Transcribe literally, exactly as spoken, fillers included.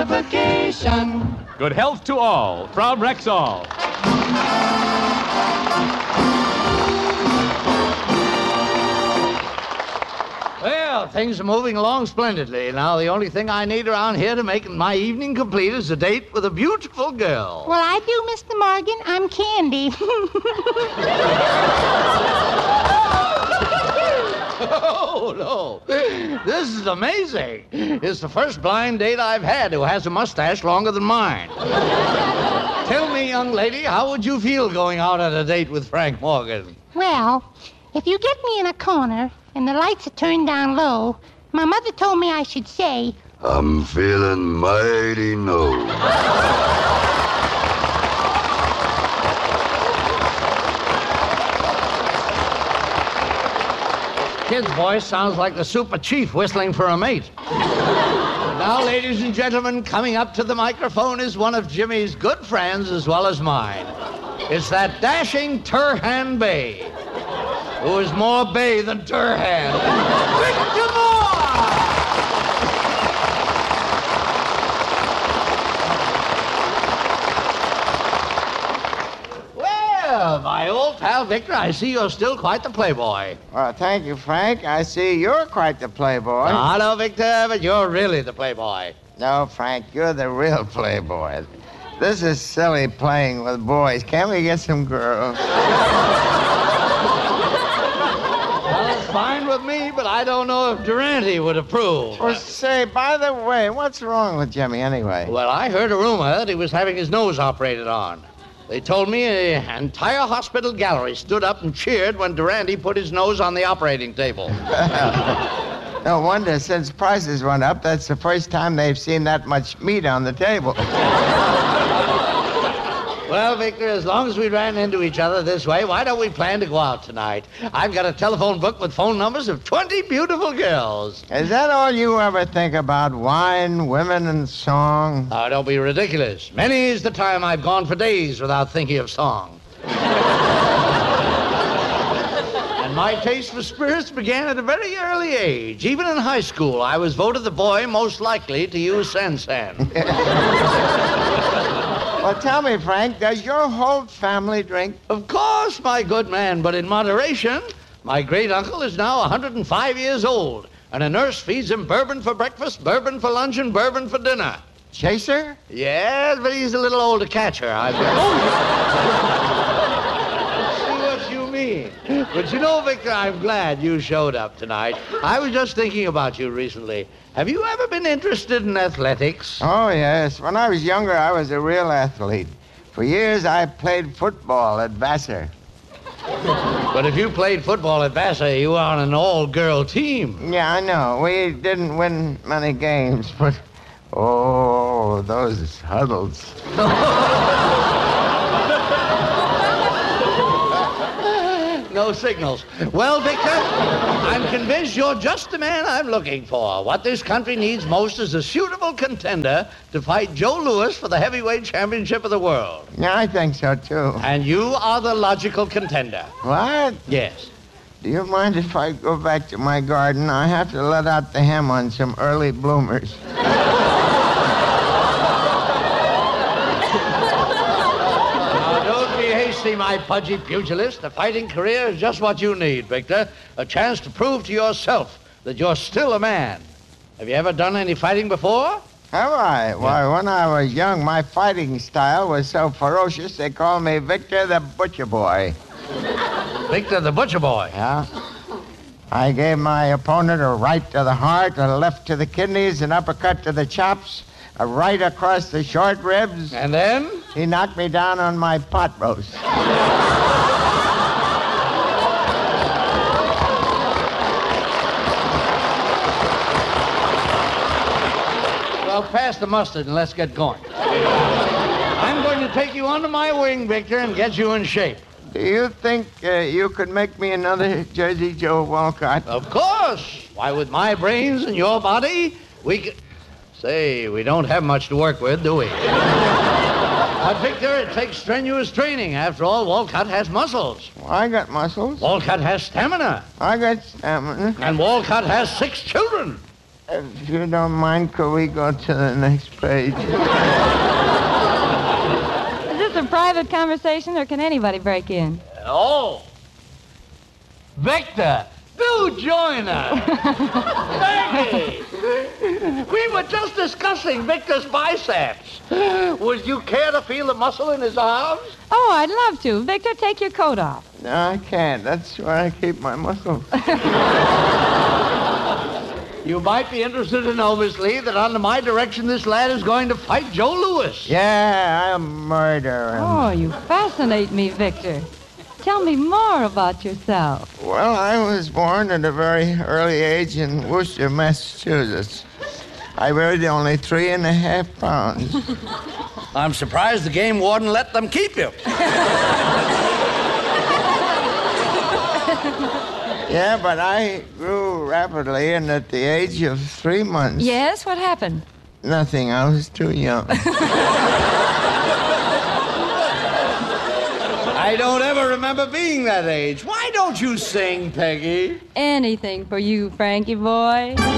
vacation. Good health to all from Rexall. Well, things are moving along splendidly. Now, the only thing I need around here to make my evening complete is a date with a beautiful girl. Well, I do, Mister Morgan. I'm Candy. Oh, no. This is amazing. It's the first blind date I've had who has a mustache longer than mine. Tell me, young lady, how would you feel going out on a date with Frank Morgan? Well, if you get me in a corner and the lights are turned down low, my mother told me I should say, I'm feeling mighty low. Kid's voice sounds like the super chief whistling for a mate. Now, ladies and gentlemen, coming up to the microphone is one of Jimmy's good friends as well as mine. It's that dashing Turhan Bey, who is more Bay than Turhan. Victor Moore! Well, my old pal Victor, I see you're still quite the playboy. Well, thank you, Frank. I see you're quite the playboy. No, no, Victor, but you're really the playboy. No, Frank, you're the real playboy. This is silly playing with boys. Can't we get some girls? Well, it's fine with me, but I don't know if Durante would approve. Well, say, by the way, what's wrong with Jimmy anyway? Well, I heard a rumor that he was having his nose operated on. They told me an entire hospital gallery stood up and cheered when Durante put his nose on the operating table. No wonder, since prices went up, that's the first time they've seen that much meat on the table. Well, Victor, as long as we ran into each other this way, why don't we plan to go out tonight? I've got a telephone book with phone numbers of twenty beautiful girls. Is that all you ever think about? Wine, women, and song? Oh, don't be ridiculous. Many's the time I've gone for days without thinking of song. And my taste for spirits began at a very early age. Even in high school, I was voted the boy most likely to use San-San. Well, tell me, Frank, does your whole family drink? Of course, my good man, but in moderation. My great-uncle is now one hundred five years old, and a nurse feeds him bourbon for breakfast, bourbon for lunch, and bourbon for dinner. Chaser? Yes, but he's a little old to catch her. I've got... See what you mean. But you know, Victor, I'm glad you showed up tonight. I was just thinking about you recently. Have you ever been interested in athletics? Oh, yes. When I was younger, I was a real athlete. For years, I played football at Vassar. But if you played football at Vassar, you were on an all-girl team. Yeah, I know. We didn't win many games, but... Oh, those huddles. No signals. Well, Victor, I'm convinced you're just the man I'm looking for. What this country needs most is a suitable contender to fight Joe Louis for the heavyweight championship of the world. Yeah, I think so, too. And you are the logical contender. What? Yes. Do you mind if I go back to my garden? I have to let out the hem on some early bloomers. See, my pudgy pugilist, a fighting career is just what you need, Victor. A chance to prove to yourself that you're still a man. Have you ever done any fighting before? Have I? Why, when I was young, my fighting style was so ferocious, they called me Victor the Butcher Boy. Victor the Butcher Boy? Yeah. I gave my opponent a right to the heart, a left to the kidneys, an uppercut to the chops, a right across the short ribs. And then? He knocked me down on my pot roast. Well, pass the mustard and let's get going. I'm going to take you under my wing, Victor, and get you in shape. Do you think uh, you could make me another Jersey Joe Walcott? Of course. Why, with my brains and your body, we can... Say, we don't have much to work with, do we? But, Victor, it takes strenuous training. After all, Walcott has muscles. Well, I got muscles. Walcott has stamina. I got stamina. And Walcott has six children. If you don't mind, could we go to the next page? Is this a private conversation, or can anybody break in? Oh. Victor, do join us. Maggie, we were just discussing Victor's biceps. Would you care to feel the muscle in his arms? Oh, I'd love to. Victor, take your coat off. No, I can't. That's where I keep my muscles. You might be interested to know, Miss Lee, that under my direction this lad is going to fight Joe Louis. Yeah, I'll murder him. Oh, you fascinate me, Victor. Tell me more about yourself. Well, I was born at a very early age in Worcester, Massachusetts. I weighed only three and a half pounds. I'm surprised the game warden let them keep you. Yeah, but I grew rapidly, and at the age of three months... Yes, what happened? Nothing. I was too young. I don't ever remember being that age. Why don't you sing, Peggy? Anything for you, Frankie boy.